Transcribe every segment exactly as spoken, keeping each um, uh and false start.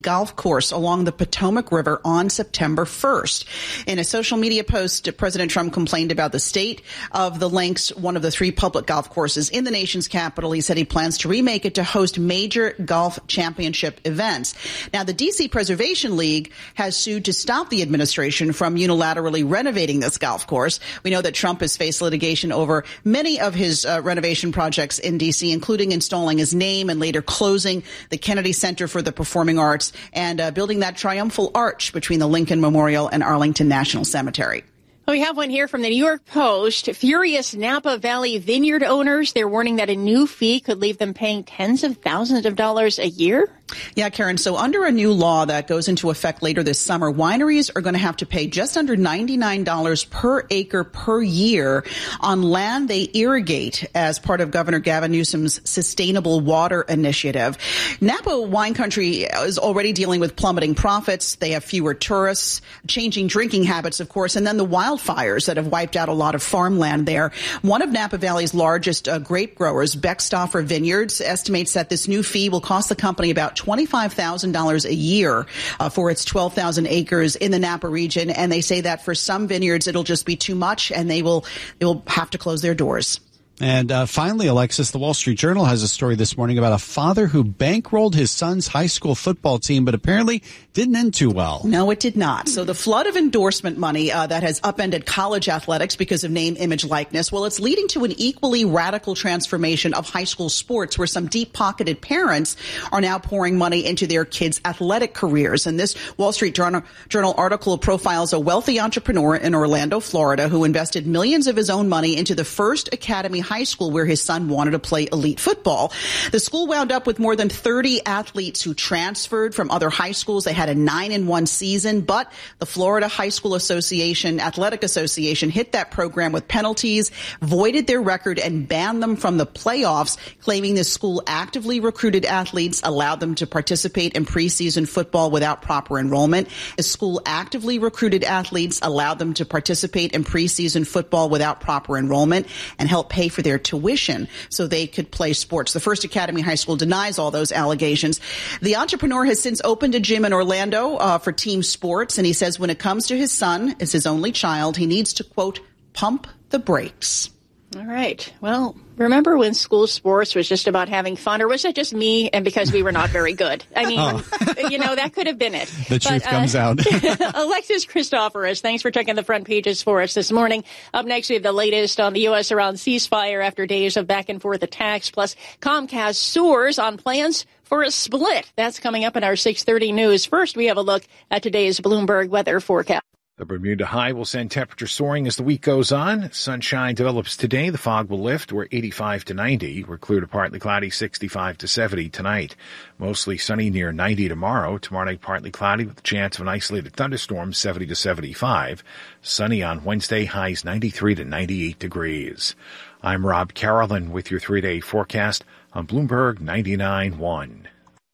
golf course along the Potomac River on September first. In a social media post, President Trump complained about the state of the links, one of the three public golf courses in the nation's capital. He said he plans to remake it to host major golf championship events. Now, the D C Preservation League has sued to stop the administration from unilaterally renovating this golf course. We know that Trump has faced litigation over many of his uh, renovation projects in D C, including installing his name and later closing the Kennedy Center for the Performing Arts and uh, building that triumphal arch between the Lincoln Memorial and Arlington National Cemetery. We have one here from the New York Post. Furious Napa Valley vineyard owners, they're warning that a new fee could leave them paying tens of thousands of dollars a year. Yeah, Karen. So under a new law that goes into effect later this summer, wineries are going to have to pay just under ninety-nine dollars per acre per year on land they irrigate as part of Governor Gavin Newsom's Sustainable Water Initiative. Napa wine country is already dealing with plummeting profits. They have fewer tourists, changing drinking habits, of course, and then the wildfires that have wiped out a lot of farmland there. One of Napa Valley's largest uh, grape growers, Beckstoffer Vineyards, estimates that this new fee will cost the company about twenty-five thousand dollars a year uh, for its twelve thousand acres in the Napa region. And they say that for some vineyards, it'll just be too much and they will, they will have to close their doors. And uh, finally, Alexis, the Wall Street Journal has a story this morning about a father who bankrolled his son's high school football team, but apparently didn't end too well. No, it did not. So the flood of endorsement money uh, that has upended college athletics because of name, image, likeness, well, it's leading to an equally radical transformation of high school sports where some deep-pocketed parents are now pouring money into their kids' athletic careers. And this Wall Street Journal, Journal article profiles a wealthy entrepreneur in Orlando, Florida, who invested millions of his own money into the First Academy High School where his son wanted to play elite football. The school wound up with more than thirty athletes who transferred from other high schools. They had a nine and one season, but the Florida High School Association, Athletic Association, hit that program with penalties, voided their record, and banned them from the playoffs, claiming the school actively recruited athletes, allowed them to participate in preseason football without proper enrollment. The school actively recruited athletes, allowed them to participate in preseason football without proper enrollment, and helped pay for their tuition so they could play sports. The First Academy High School denies all those allegations. The entrepreneur has since opened a gym in Orlando uh, for team sports, and he says when it comes to his son, as his only child, he needs to, quote, pump the brakes. All right. Well, remember when school sports was just about having fun, or was it just me and because we were not very good? I mean, oh. you know, that could have been it. The but, truth uh, comes out. Alexis Christoforous, thanks for checking the front pages for us this morning. Up next, we have the latest on the U S Iran ceasefire after days of back and forth attacks, plus Comcast soars on plans for a split. That's coming up in our six thirty news. First, we have a look at today's Bloomberg weather forecast. The Bermuda high will send temperature soaring as the week goes on. Sunshine develops today. The fog will lift. We're eighty-five to ninety. We're clear to partly cloudy, sixty-five to seventy tonight. Mostly sunny near ninety tomorrow. Tomorrow night, partly cloudy with a chance of an isolated thunderstorm, seventy to seventy-five. Sunny on Wednesday, highs ninety-three to ninety-eight degrees. I'm Rob Carolyn with your three-day forecast on Bloomberg ninety-nine point one.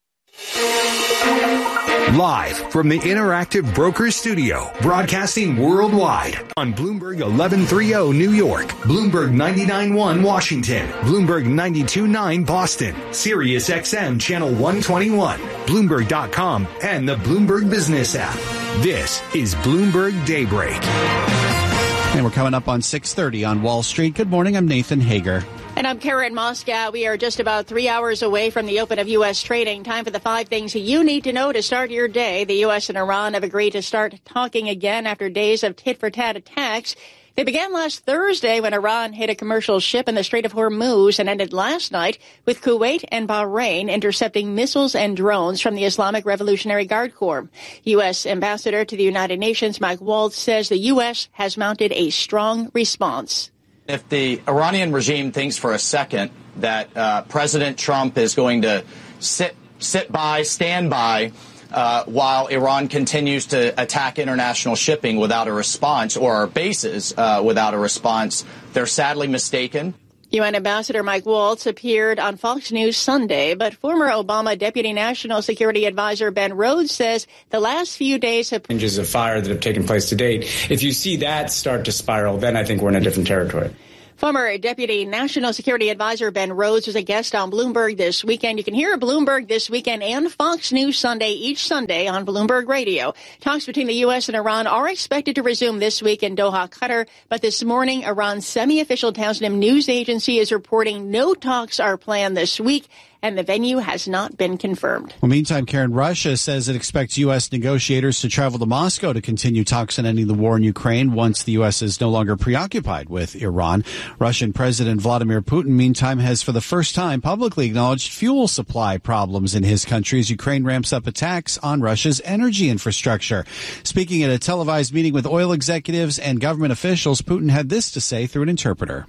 Live from the Interactive Brokers Studio, broadcasting worldwide on Bloomberg eleven thirty New York, Bloomberg ninety-nine point one Washington, Bloomberg ninety-two point nine Boston, Sirius X M Channel one twenty-one, Bloomberg dot com, and the Bloomberg Business app. This is Bloomberg Daybreak. And we're coming up on six thirty on Wall Street. Good morning, I'm Nathan Hager. And I'm Karen Moscow. We are just about three hours away from the open of U S trading. Time for the five things you need to know to start your day. The U S and Iran have agreed to start talking again after days of tit-for-tat attacks. They began last Thursday when Iran hit a commercial ship in the Strait of Hormuz and ended last night with Kuwait and Bahrain intercepting missiles and drones from the Islamic Revolutionary Guard Corps. U S Ambassador to the United Nations Mike Waltz says the U S has mounted a strong response. If the Iranian regime thinks for a second that uh, President Trump is going to sit sit by, stand by, uh, while Iran continues to attack international shipping without a response, or our bases uh, without a response, they're sadly mistaken. U N Ambassador Mike Waltz appeared on Fox News Sunday, but former Obama Deputy National Security Advisor Ben Rhodes says the last few days have ranges of fire that have taken place to date. If you see that start to spiral, then I think we're in a different territory. Former Deputy National Security Advisor Ben Rhodes was a guest on Bloomberg this weekend. You can hear Bloomberg This Weekend and Fox News Sunday each Sunday on Bloomberg Radio. Talks between the U S and Iran are expected to resume this week in Doha, Qatar. But this morning, Iran's semi-official Tasnim news agency is reporting no talks are planned this week, and the venue has not been confirmed. Well, meantime, Karen, Russia says it expects U S negotiators to travel to Moscow to continue talks on ending the war in Ukraine once the U S is no longer preoccupied with Iran. Russian President Vladimir Putin, meantime, has for the first time publicly acknowledged fuel supply problems in his country as Ukraine ramps up attacks on Russia's energy infrastructure. Speaking at a televised meeting with oil executives and government officials, Putin had this to say through an interpreter.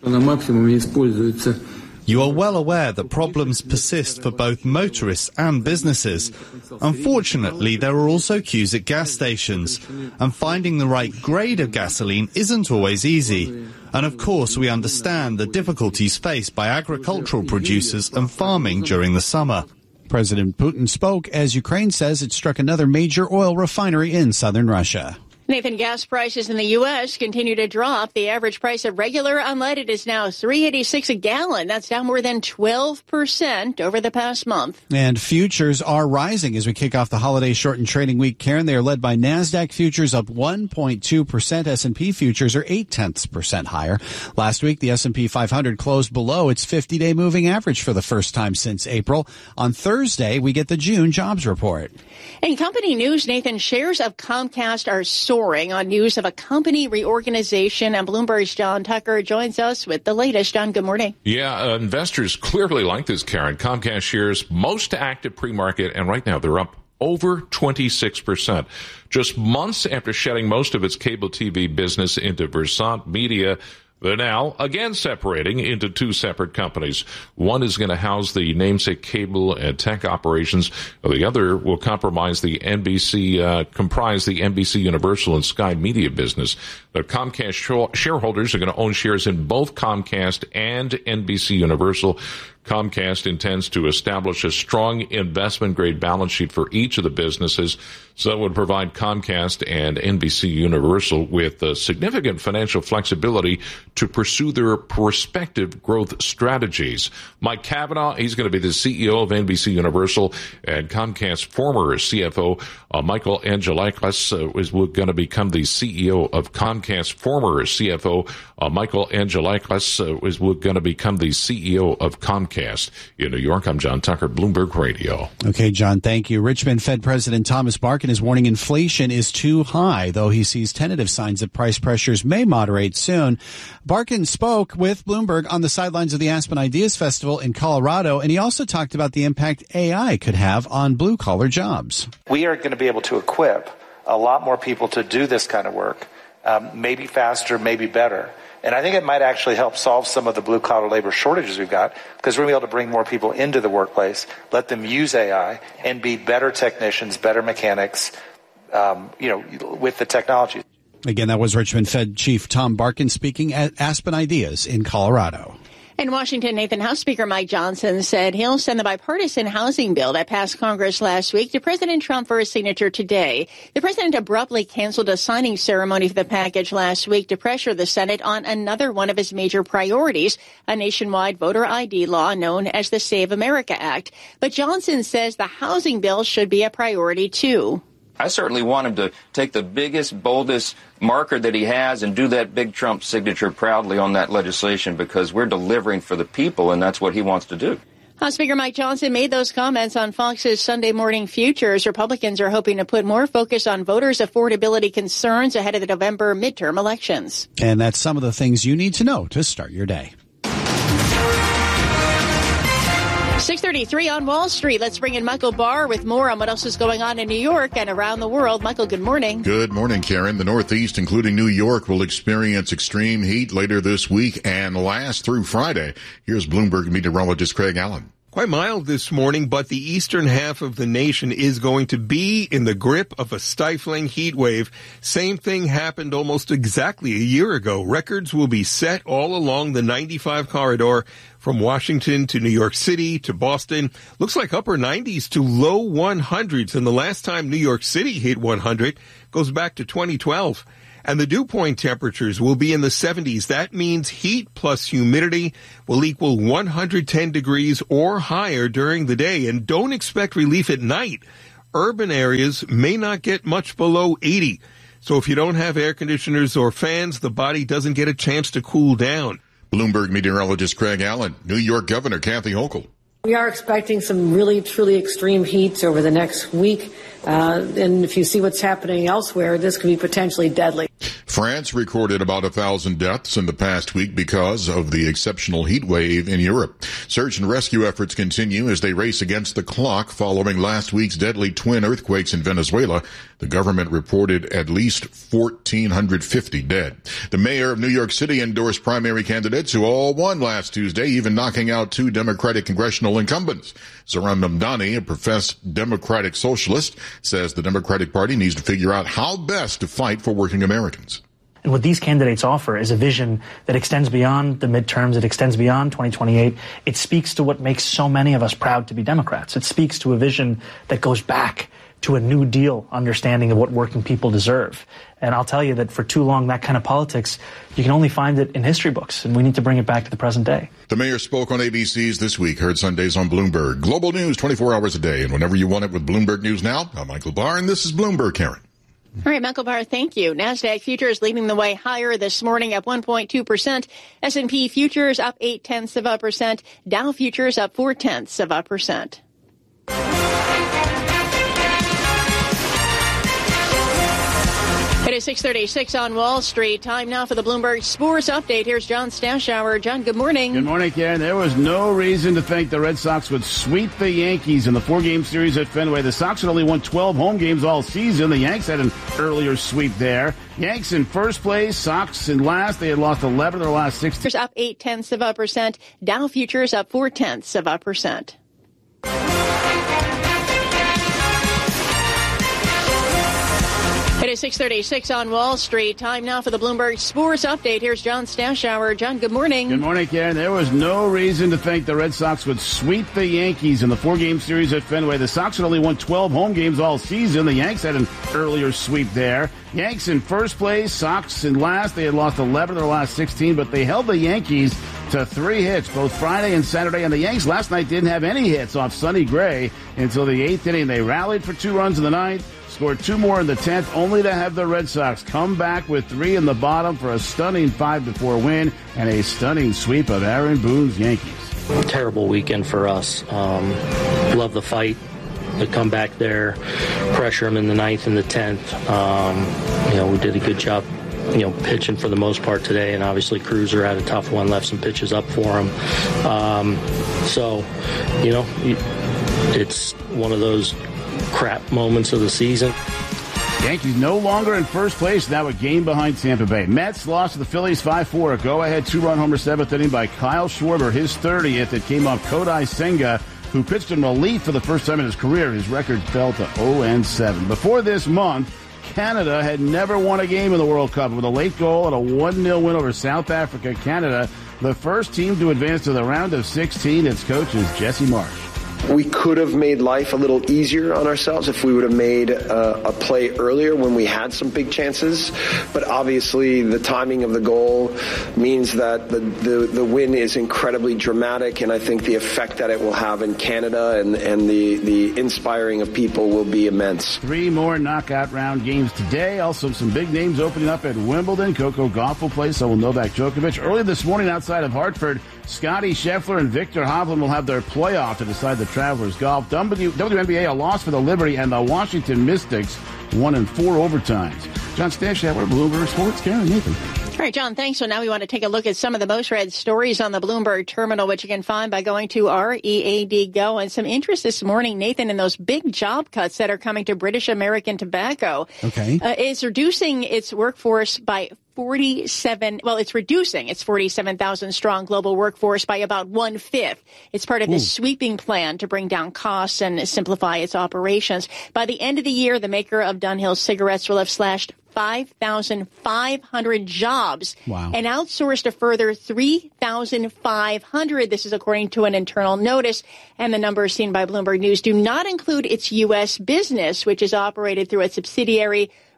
You are well aware that problems persist for both motorists and businesses. Unfortunately, there are also queues at gas stations, and finding the right grade of gasoline isn't always easy. And of course, we understand the difficulties faced by agricultural producers and farming during the summer. President Putin spoke as Ukraine says it struck another major oil refinery in southern Russia. Nathan, gas prices in the U S continue to drop. The average price of regular unleaded is now three eighty-six a gallon. That's down more than twelve percent over the past month. And futures are rising as we kick off the holiday shortened trading week. Karen, they are led by NASDAQ futures up one point two percent. S and P futures are eight tenths percent higher. Last week, the S and P five hundred closed below its fifty-day moving average for the first time since April. On Thursday, we get the June jobs report. In company news, Nathan, shares of Comcast are soaring on news of a company reorganization. And Bloomberg's John Tucker joins us with the latest. John, good morning. Yeah, uh, investors clearly like this, Karen. Comcast shares most active pre-market, and right now they're up over twenty-six percent. Just months after shedding most of its cable T V business into Versant Media, they're now again separating into two separate companies. One is going to house the namesake cable and tech operations. The other will compromise the N B C, uh, comprise the N B C Universal and Sky Media business. The Comcast sh- shareholders are going to own shares in both Comcast and N B C Universal. Comcast intends to establish a strong investment-grade balance sheet for each of the businesses, so that would provide Comcast and N B C Universal with uh, significant financial flexibility to pursue their respective growth strategies. Mike Cavanaugh, he's going to be the C E O of N B C Universal, and Comcast former C F O uh, Michael Angelakis uh, is going to become the C E O of Comcast. Former C F O uh, Michael Angelakis uh, is going to become the C E O of Comcast. In New York, I'm John Tucker, Bloomberg Radio. Okay, John, thank you. Richmond Fed President Thomas Barkin is warning inflation is too high, though he sees tentative signs that price pressures may moderate soon. Barkin spoke with Bloomberg on the sidelines of the Aspen Ideas Festival in Colorado, and he also talked about the impact A I could have on blue-collar jobs. We are going to be able to equip a lot more people to do this kind of work, um, maybe faster, maybe better. And I think it might actually help solve some of the blue-collar labor shortages we've got, because we're going to be able to bring more people into the workplace, let them use A I, and be better technicians, better mechanics, um, you know, with the technology. Again, that was Richmond Fed Chief Tom Barkin speaking at Aspen Ideas in Colorado. In Washington, Nathan, House Speaker Mike Johnson said he'll send the bipartisan housing bill that passed Congress last week to President Trump for his signature today. The president abruptly canceled a signing ceremony for the package last week to pressure the Senate on another one of his major priorities, a nationwide voter I D law known as the Save America Act. But Johnson says the housing bill should be a priority, too. I certainly want him to take the biggest, boldest marker that he has and do that big Trump signature proudly on that legislation, because we're delivering for the people, and that's what he wants to do. House Speaker Mike Johnson made those comments on Fox's Sunday Morning Futures. Republicans are hoping to put more focus on voters' affordability concerns ahead of the November midterm elections. And that's some of the things you need to know to start your day. six thirty-three on Wall Street. Let's bring in Michael Barr with more on what else is going on in New York and around the world. Michael, good morning. Good morning, Karen. The Northeast, including New York, will experience extreme heat later this week and last through Friday. Here's Bloomberg meteorologist Craig Allen. Quite mild this morning, but the eastern half of the nation is going to be in the grip of a stifling heat wave. Same thing happened almost exactly a year ago. Records will be set all along the ninety-five corridor from Washington to New York City to Boston. Looks like upper nineties to low hundreds. And the last time New York City hit one hundred goes back to twenty twelve. And the dew point temperatures will be in the seventies. That means heat plus humidity will equal one hundred ten degrees or higher during the day. And don't expect relief at night. Urban areas may not get much below eighty. So if you don't have air conditioners or fans, the body doesn't get a chance to cool down. Bloomberg meteorologist Craig Allen, New York Governor Kathy Hochul. We are expecting some really, truly extreme heat over the next week. Uh, and if you see what's happening elsewhere, this could be potentially deadly. France recorded about a thousand deaths in the past week because of the exceptional heat wave in Europe. Search and rescue efforts continue as they race against the clock following last week's deadly twin earthquakes in Venezuela. The government reported at least one thousand four hundred fifty dead. The mayor of New York City endorsed primary candidates who all won last Tuesday, even knocking out two Democratic congressional incumbents. Zohran Mamdani, a professed Democratic socialist, says the Democratic Party needs to figure out how best to fight for working Americans. And what these candidates offer is a vision that extends beyond the midterms. It extends beyond twenty twenty-eight. It speaks to what makes so many of us proud to be Democrats. It speaks to a vision that goes back to a New Deal understanding of what working people deserve. And I'll tell you that for too long, that kind of politics, you can only find it in history books, and we need to bring it back to the present day. The mayor spoke on A B C's This Week, heard Sundays on Bloomberg. Global news twenty-four hours a day, and whenever you want it with Bloomberg News Now, I'm Michael Barr, and this is Bloomberg, Karen. All right, Michael Barr, thank you. NASDAQ futures leading the way higher this morning up one point two percent. S and P futures up eight tenths of a percent. Dow futures up four tenths of a percent. It is six thirty-six on Wall Street. Time now for the Bloomberg Sports Update. Here's John Stashower. John, good morning. Good morning, Karen. There was no reason to think the Red Sox would sweep the Yankees in the four-game series at Fenway. The Sox had only won twelve home games all season. The Yanks had an earlier sweep there. Yanks in first place, Sox in last. They had lost eleven of their last sixteen. Up eight tenths of a percent. Dow futures up four tenths of a percent. It is six thirty-six on Wall Street. Time now for the Bloomberg Sports Update. Here's John Stashower. John, good morning. Good morning, Karen. There was no reason to think the Red Sox would sweep the Yankees in the four-game series at Fenway. The Sox had only won twelve home games all season. The Yanks had an earlier sweep there. Yanks in first place, Sox in last. They had lost eleven of their last sixteen, but they held the Yankees to three hits both Friday and Saturday. And the Yanks last night didn't have any hits off Sonny Gray until the eighth inning. They rallied for two runs in the ninth. Scored two more in the tenth, only to have the Red Sox come back with three in the bottom for a stunning five to four win and a stunning sweep of Aaron Boone's Yankees. Terrible weekend for us. Um, love the fight, the comeback there, pressure him in the ninth and the tenth. Um, you know, we did a good job, you know, pitching for the most part today, and obviously Cruiser had a tough one, left some pitches up for him. Um, so, you know, it's one of those crap moments of the season. Yankees no longer in first place, now a game behind Tampa Bay. Mets lost to the Phillies five four. A go-ahead two-run homer seventh inning by Kyle Schwarber, his thirtieth. It came off Kodai Senga, who pitched in relief for the first time in his career. His record fell to oh and seven. Before this month, Canada had never won a game in the World Cup. With a late goal and a one nil win over South Africa, Canada, the first team to advance to the round of sixteen. Its coach is Jesse Marsh. We could have made life a little easier on ourselves if we would have made uh, a play earlier when we had some big chances. But obviously the timing of the goal means that the, the, the win is incredibly dramatic, and I think the effect that it will have in Canada and, and the, the inspiring of people will be immense. Three more knockout round games today. Also some big names opening up at Wimbledon. Coco Gauff will play, so will Novak Djokovic. Early this morning outside of Hartford, Scotty Scheffler and Victor Hovland will have their playoff to decide the Travelers Golf. W N B A a loss for the Liberty, and the Washington Mystics won in four overtimes. John Stashower, Bloomberg Sports. Karen, Nathan. All right, John, thanks. So now we want to take a look at some of the most read stories on the Bloomberg terminal, which you can find by going to R E A D Go. And some interest this morning, Nathan, in those big job cuts that are coming to British American Tobacco. Okay. Uh, it's reducing its workforce by forty-seven, well, it's reducing its forty-seven thousand strong global workforce by about one-fifth. It's part of this Ooh. sweeping plan to bring down costs and simplify its operations. By the end of the year, the maker of Dunhill cigarettes will have slashed five thousand five hundred jobs wow. and outsourced a further three thousand five hundred. This is according to an internal notice, and the numbers seen by Bloomberg News do not include its U S business, which is operated through a subsidiary,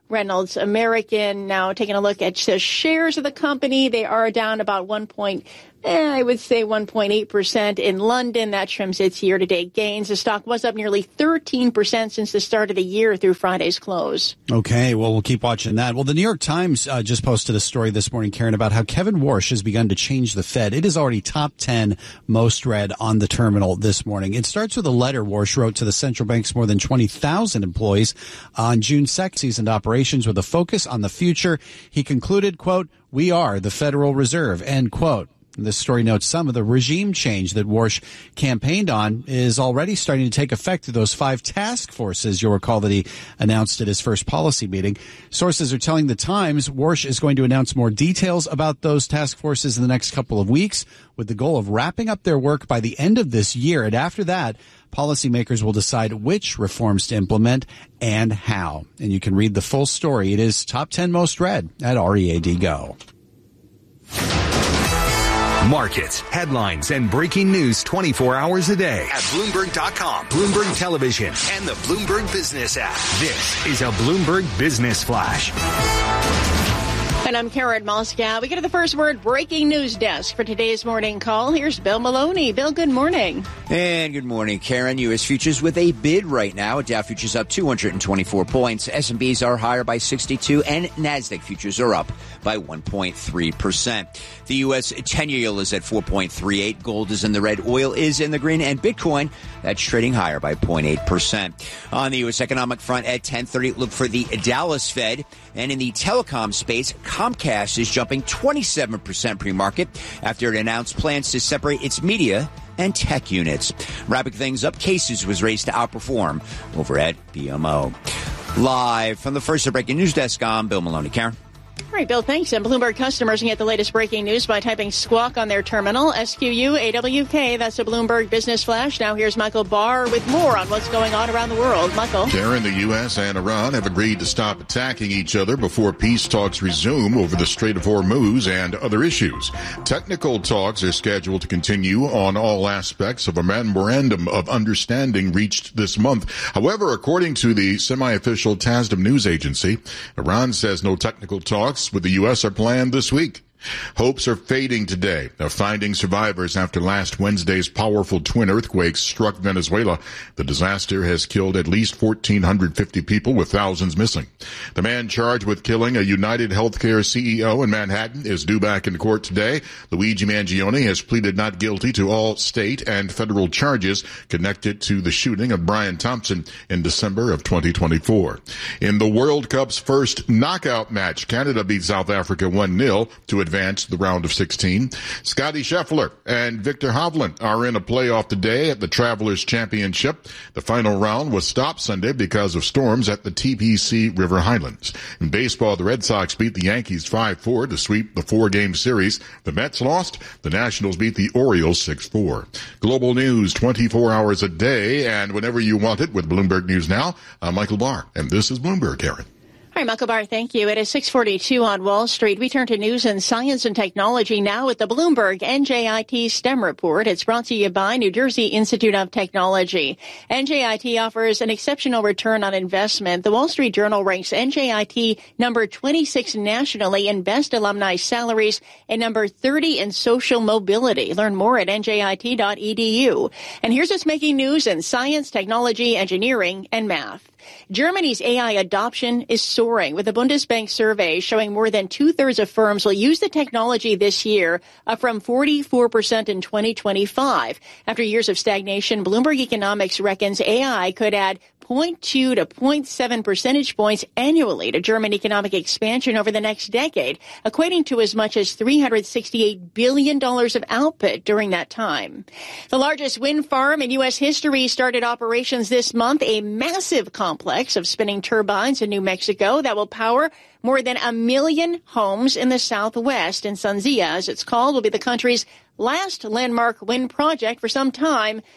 Reynolds American. Now taking a look at the shares of the company, they are down about one point, eh, I would say one point eight percent in London. That trims its year-to-date gains. The stock was up nearly thirteen percent since the start of the year through Friday's close. Okay, well, we'll keep watching that. Well, the New York Times uh, just posted a story this morning, Karen, about how Kevin Warsh has begun to change the Fed. It is already top ten most read on the terminal this morning. It starts with a letter Warsh wrote to the central bank's more than twenty thousand employees on June second, seasoned operations with a focus on the future. He concluded, quote, "We are the Federal Reserve," end quote. This story notes some of the regime change that Warsh campaigned on is already starting to take effect through those five task forces. You'll recall that he announced at his first policy meeting. Sources are telling the Times Warsh is going to announce more details about those task forces in the next couple of weeks with the goal of wrapping up their work by the end of this year. And after that, policymakers will decide which reforms to implement and how. And you can read the full story. It is top ten most read at R E A D Go. Markets, headlines, and breaking news twenty-four hours a day at Bloomberg dot com, Bloomberg Television, and the Bloomberg Business app. This is a Bloomberg Business Flash. And I'm Karen Moskow. We go to the first word breaking news desk for today's morning call. Here's Bill Maloney. Bill, good morning. And good morning, Karen. U S futures with a bid right now. Dow futures up two hundred twenty-four points. S and P's are higher by sixty-two, and NASDAQ futures are up by one point three percent. The U S ten-year yield is at four point three eight. Gold is in the red. Oil is in the green. And Bitcoin, that's trading higher by zero point eight percent. On the U S economic front at ten thirty, look for the Dallas Fed. And in the telecom space, Comcast is jumping twenty-seven percent pre-market after it announced plans to separate its media and tech units. Wrapping things up, Cases was raised to outperform over at B M O. Live from the first breaking news desk, I'm Bill Maloney. Karen. All right, Bill, thanks. And Bloomberg customers can get the latest breaking news by typing squawk on their terminal, S Q U A W K. That's a Bloomberg Business Flash. Now here's Michael Barr with more on what's going on around the world. Michael. Karen, the U S and Iran have agreed to stop attacking each other before peace talks resume over the Strait of Hormuz and other issues. Technical talks are scheduled to continue on all aspects of a memorandum of understanding reached this month. However, according to the semi-official Tasnim news agency, Iran says no technical talks with the U S are planned this week. Hopes are fading today of finding survivors after last Wednesday's powerful twin earthquakes struck Venezuela. The disaster has killed at least one thousand four hundred fifty people, with thousands missing. The man charged with killing a United Healthcare C E O in Manhattan is due back in court today. Luigi Mangione has pleaded not guilty to all state and federal charges connected to the shooting of Brian Thompson in December of twenty twenty-four. In the World Cup's first knockout match, Canada beat South Africa one nil to advance the round of sixteen. Scotty Scheffler and Victor Hovland are in a playoff today at the Travelers Championship. The final round was stopped Sunday because of storms at the T P C River Highlands. In baseball, the Red Sox beat the Yankees five four to sweep the four-game series. The Mets lost. The Nationals beat the Orioles six four. Global news twenty-four hours a day and whenever you want it with Bloomberg News Now. I'm Michael Barr, and this is Bloomberg, Karen. All right, Michael Barr, thank you. It is six forty-two on Wall Street. We turn to news and science and technology now with the Bloomberg N J I T STEM report. It's brought to you by New Jersey Institute of Technology. N J I T offers an exceptional return on investment. The Wall Street Journal ranks N J I T number twenty-six nationally in best alumni salaries and number thirty in social mobility. Learn more at N J I T dot E D U. And here's what's making news in science, technology, engineering, and math. Germany's A I adoption is soaring, with a Bundesbank survey showing more than two-thirds of firms will use the technology this year, up from forty-four percent in twenty twenty-five. After years of stagnation, Bloomberg Economics reckons A I could add zero point two to zero point seven percentage points annually to German economic expansion over the next decade, equating to as much as three hundred sixty-eight billion dollars of output during that time. The largest wind farm in U S history started operations this month, a massive complex of spinning turbines in New Mexico that will power more than a million homes in the Southwest. And SunZia, as it's called, will be the country's last landmark wind project for some time.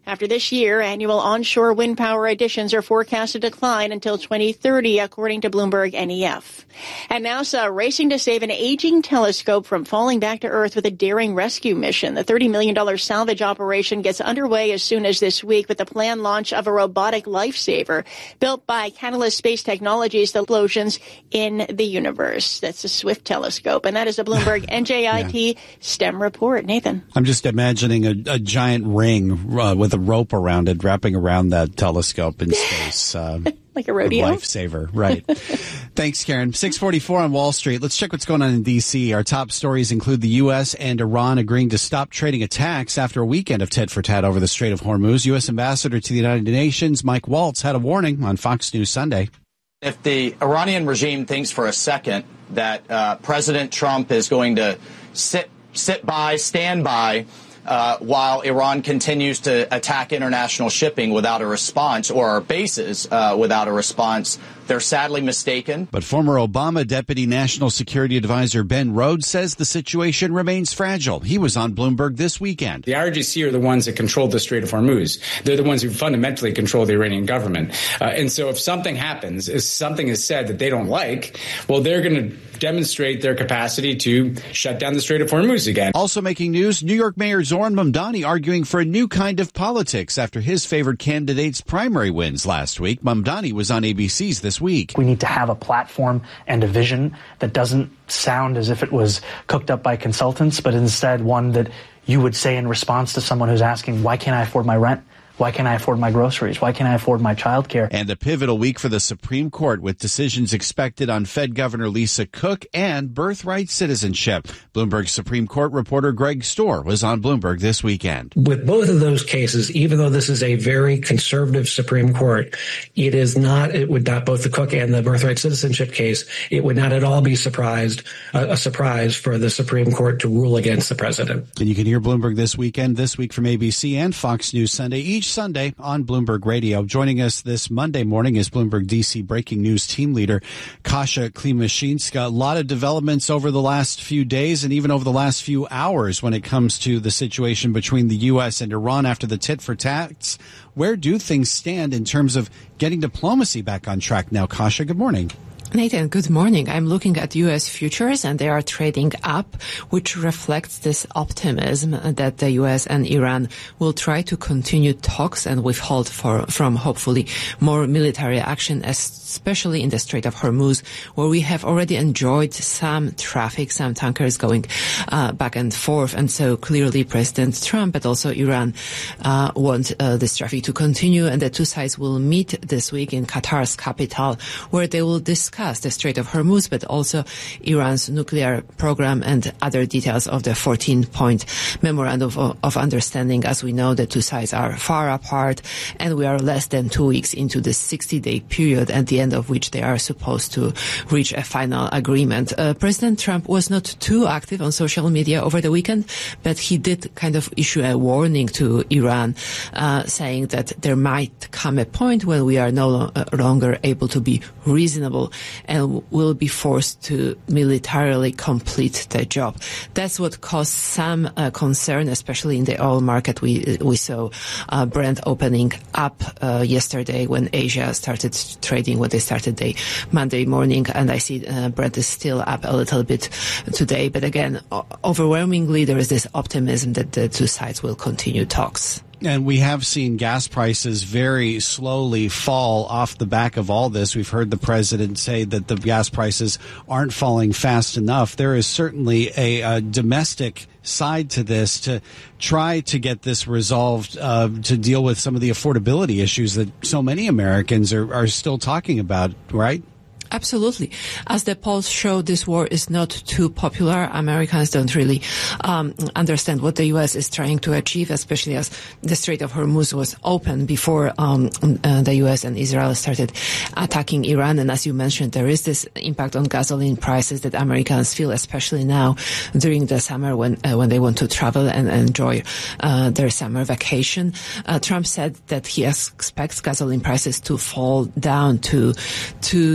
After this year, annual onshore wind power additions are forecast to decline until twenty thirty, according to Bloomberg N E F. And NASA racing to save an aging telescope from falling back to Earth with a daring rescue mission. The thirty million dollars salvage operation gets underway as soon as this week with the planned launch of a robotic lifesaver built by Catalyst Space Technologies, the explosions in the universe. That's the SWIFT telescope. And that is a Bloomberg N J I T yeah. STEM report. Nathan. I'm just imagining a, a giant ring uh, with a rope around it, wrapping around that telescope in space. Uh, like a rodeo? Lifesaver, right. Thanks, Karen. six forty-four on Wall Street. Let's check what's going on in D C. Our top stories include the U S and Iran agreeing to stop trading attacks after a weekend of tit-for-tat over the Strait of Hormuz. U S Ambassador to the United Nations, Mike Waltz, had a warning on Fox News Sunday. If the Iranian regime thinks for a second that uh, President Trump is going to sit sit by, stand by, Uh, while Iran continues to attack international shipping without a response, or our bases uh, without a response, they're sadly mistaken. But former Obama Deputy National Security Advisor Ben Rhodes says the situation remains fragile. He was on Bloomberg this weekend. The I R G C are the ones that control the Strait of Hormuz. They're the ones who fundamentally control the Iranian government. Uh, and so if something happens, if something is said that they don't like, well, they're going to demonstrate their capacity to shut down the Strait of Hormuz again. Also making news, New York Mayor Zoran Mamdani arguing for a new kind of politics after his favored candidate's primary wins last week. Mamdani was on A B C's this week. We need to have a platform and a vision that doesn't sound as if it was cooked up by consultants, but instead one that you would say in response to someone who's asking, why can't I afford my rent? Why can't I afford my groceries? Why can't I afford my childcare? And a pivotal week for the Supreme Court with decisions expected on Fed Governor Lisa Cook and birthright citizenship. Bloomberg Supreme Court reporter Greg Storr was on Bloomberg this weekend. With both of those cases, even though this is a very conservative Supreme Court, it is not, it would not, both the Cook and the birthright citizenship case, it would not at all be surprised, uh, a surprise for the Supreme Court to rule against the president. And you can hear Bloomberg this weekend, this week from A B C and Fox News Sunday, each Sunday on Bloomberg Radio. Joining us this Monday morning is Bloomberg D C breaking news team leader Kasia Klimashinska. A lot of developments over the last few days and even over the last few hours when it comes to the situation between the U S and Iran after the tit-for-tats. Where do things stand in terms of getting diplomacy back on track now? Kasia, good morning. Nathan, good morning. I'm looking at U S futures and they are trading up, which reflects this optimism that the U S and Iran will try to continue talks and withhold for, from hopefully more military action, especially in the Strait of Hormuz, where we have already enjoyed some traffic, some tankers going uh, back and forth. And so clearly President Trump, but also Iran, uh, want uh, this traffic to continue. And the two sides will meet this week in Qatar's capital, where they will discuss the Strait of Hormuz, but also Iran's nuclear program and other details of the fourteen-point memorandum of, of understanding. As we know, the two sides are far apart, and we are less than two weeks into the sixty-day period, at the end of which they are supposed to reach a final agreement. Uh, President Trump was not too active on social media over the weekend, but he did kind of issue a warning to Iran, uh, saying that there might come a point when we are no lo- uh, longer able to be reasonable and will be forced to militarily complete the job. That's what caused some uh, concern, especially in the oil market. We we saw uh, Brent opening up uh, yesterday when Asia started trading, when they started the Monday morning, and I see uh, Brent is still up a little bit today. But again, o- overwhelmingly, there is this optimism that the two sides will continue talks. And we have seen gas prices very slowly fall off the back of all this. We've heard the president say that the gas prices aren't falling fast enough. There is certainly a, a domestic side to this to try to get this resolved, uh, to deal with some of the affordability issues that so many Americans are, are still talking about, right? Absolutely. As the polls show, this war is not too popular. Americans don't really um, understand what the U S is trying to achieve, especially as the Strait of Hormuz was open before um, uh, the U S and Israel started attacking Iran. And as you mentioned, there is this impact on gasoline prices that Americans feel, especially now during the summer when uh, when they want to travel and enjoy uh, their summer vacation. Uh, Trump said that he expects gasoline prices to fall down to to uh,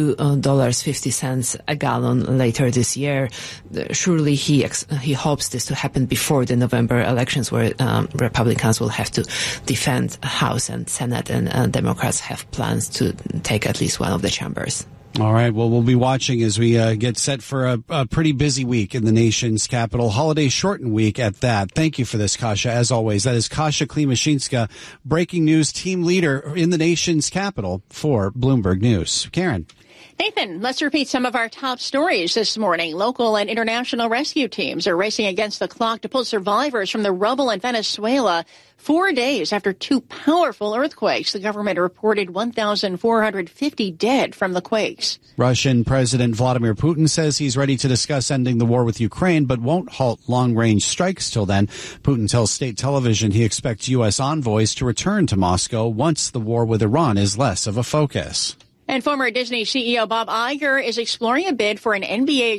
dollars fifty cents a gallon later this year. Surely he ex- he hopes this to happen before the November elections, where um, Republicans will have to defend House and Senate, and uh, Democrats have plans to take at least one of the chambers. All right. Well, we'll be watching as we uh, get set for a, a pretty busy week in the nation's capital. Holiday shortened week at that. Thank you for this, Kasia. As always, that is Kasia Klimashinska, breaking news team leader in the nation's capital for Bloomberg News. Karen. Nathan, let's repeat some of our top stories this morning. Local and international rescue teams are racing against the clock to pull survivors from the rubble in Venezuela. Four days after two powerful earthquakes, the government reported one thousand four hundred fifty dead from the quakes. Russian President Vladimir Putin says he's ready to discuss ending the war with Ukraine, but won't halt long-range strikes till then. Putin tells state television he expects U S envoys to return to Moscow once the war with Iran is less of a focus. And former Disney C E O Bob Iger is exploring a bid for an N B A